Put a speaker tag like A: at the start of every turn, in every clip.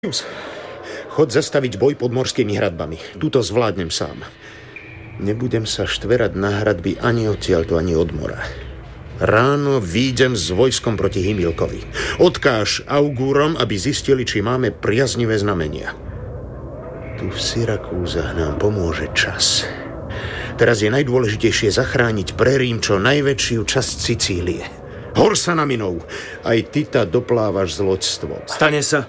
A: Chod zastaviť boj pod morskými hradbami. Tuto zvládnem sám. Nebudem sa štverať na hradby ani odtiaľto, ani od mora. Ráno výjdem s vojskom proti Himilkovi. Odkáž augúrom, aby zistili, či máme priaznivé znamenia. Tu v Syrakúzach nám pomôže čas. Teraz je najdôležitejšie zachrániť pre Rím čo najväčšiu časť Sicílie. Hor sa na minou. Aj ty ta doplávaš s loďstvom.
B: Stane sa.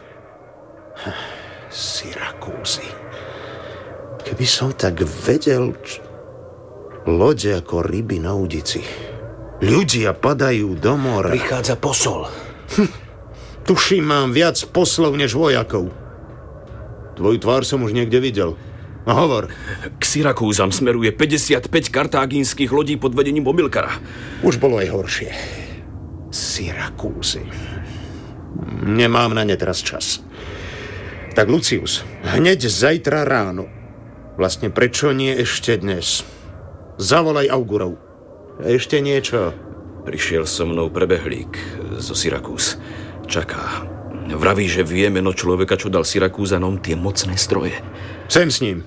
A: Syrakúzy. Keby som tak vedel... Lode ako ryby na udici. Ľudia padajú do mora.
B: Prichádza posol.
A: Tuším, mám viac poslov než vojakov. Tvoju tvár som už niekde videl. No hovor.
B: K Syrakúzam smeruje 55 kartáginských lodí pod vedením Bomilkara.
A: Už bolo aj horšie. Syrakúzy. Nemám na ne teraz čas. Tak Lucius, hneď zajtra ráno. Vlastne prečo nie ešte dnes? Zavolaj augurov. Ešte niečo.
B: Prišiel so mnou prebehlík zo Syrakúz. Čaká. Vraví, že vie meno človeka, čo dal Syrakúzanom tie mocné stroje.
A: Sem s ním.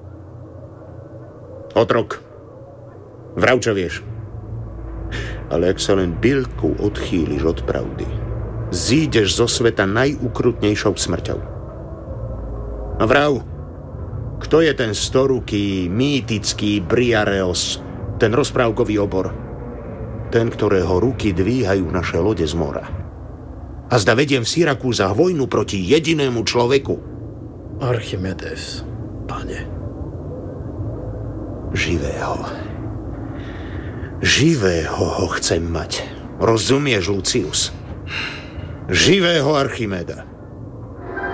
A: Otrok. Vrav, čo vieš. Ale ak sa len bilku odchýliš od pravdy, zídeš zo sveta najukrutnejšou smrťou. No vrav, kto je ten storuký, mýtický Briareos, ten rozprávkový obor? Ten, ktorého ruky dvíhajú naše lode z mora. A zda vediem v Syrakúzach vojnu proti jedinému človeku.
C: Archimedes, pane.
A: Živého. Živého ho chcem mať. Rozumieš, Lucius? Živého Archimeda.